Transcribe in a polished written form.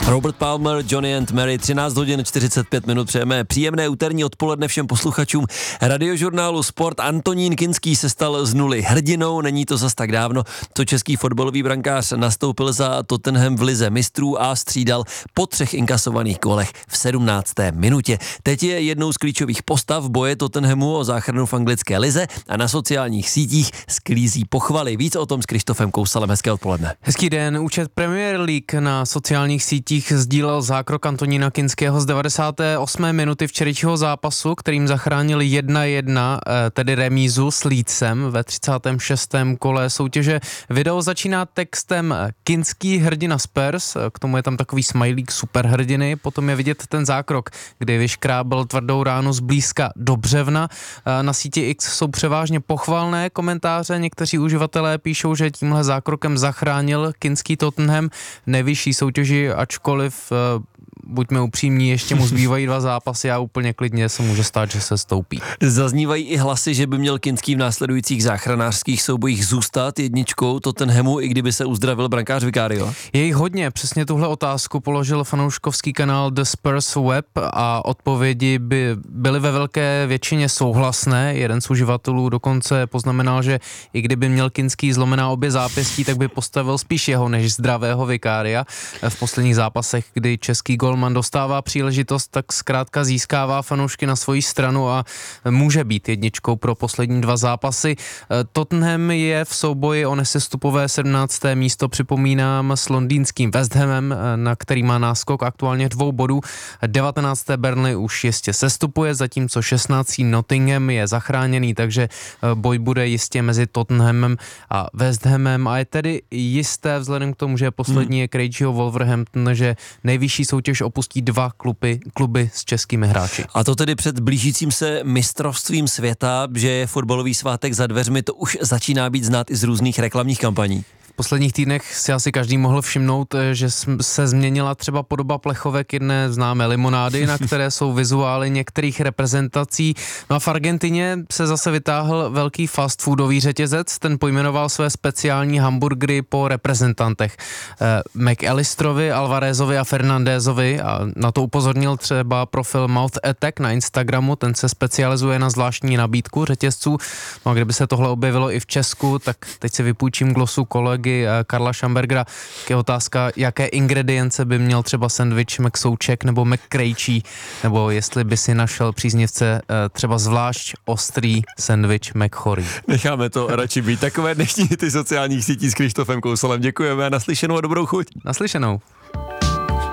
Robert Palmer, Johnny and Mary, 13 hodin 45 minut, přejeme příjemné úterní odpoledne všem posluchačům radiožurnálu Sport. Antonín Kinský se stal z nuly hrdinou, není to zas tak dávno, co český fotbalový brankář nastoupil za Tottenham v lize mistrů a střídal po 3 inkasovaných gólech v 17. minutě. Teď je jednou z klíčových postav boje Tottenhamu o záchranu v anglické lize a na sociálních sítích sklízí pochvaly. Víc o tom s Krištofem Kousalem. Hezké odpoledne. Hezký den. Účet Premier League na sociálních sítích sdílel zákrok Antonína Kinského z 98. minuty včerejšího zápasu, kterým zachránil 1-1, tedy remízu s Leedsem ve 36. kole soutěže. Video začíná textem Kinský hrdina Spurs, k tomu je tam takový smajlík superhrdiny, potom je vidět ten zákrok, kdy vyškrábl tvrdou ránu zblízka do břevna. Na síti X jsou převážně pochvalné komentáře, někteří uživatelé píšou, že tímhle zákrokem zachránil Kinský Tottenham nejvyšší soutěži, ačkoliv buďme upřímní, ještě mu zbývají 2 zápasy a úplně klidně se může stát, že se stoupí. Zaznívají i hlasy, že by měl Kinský v následujících záchranářských soubojích zůstat jedničkou Tottenhamu, i kdyby se uzdravil brankář Vicario. Je jich hodně, přesně tuhle otázku položil fanouškovský kanál The Spurs Web a odpovědi by byly ve velké většině souhlasné. Jeden z uživatelů dokonce poznamenal, že i kdyby měl Kinský zlomená obě zápěstí, tak by postavil spíš jeho než zdravého Vicaria. V posledních zápasech, kdy český golman dostává příležitost, tak zkrátka získává fanoušky na svoji stranu a může být jedničkou pro poslední 2 zápasy. Tottenham je v souboji o nesestupové 17. místo, připomínám, s londýnským West Hamem, na který má náskok aktuálně 2 bodů. 19. Burnley už jistě sestupuje, zatímco 16. Nottingham je zachráněný, takže boj bude jistě mezi Tottenhamem a West Hamem a je tedy jisté, vzhledem k tomu, že poslední je Krejčího Wolverhampton, že nejvyšší soutěž opustí 2 kluby s českými hráči. A to tedy před blížícím se mistrovstvím světa, že je fotbalový svátek za dveřmi, to už začíná být znát i z různých reklamních kampaní. V posledních týdnech si asi každý mohl všimnout, že se změnila třeba podoba plechovek jedné známé limonády, na které jsou vizuály některých reprezentací. No a v Argentině se zase vytáhl velký fast foodový řetězec, ten pojmenoval své speciální hamburgery po reprezentantech. McAllisterovi, Alvarezovi a Fernandézovi, a na to upozornil třeba profil Mouth Attack na Instagramu, ten se specializuje na zvláštní nabídku řetězců. No a kdyby se tohle objevilo i v Česku, tak teď si vypůjčím glosu kolegy Karla Schambergera, je otázka, jaké ingredience by měl třeba sendvič McSouček nebo McKrejčí, nebo jestli by si našel příznivce třeba zvlášť ostrý sendvič McChory. Necháme to radši být. Takové dnešní ty sociálních sítí s Krištofem Kousalem. Děkujeme a naslyšenou a dobrou chuť. Naslyšenou.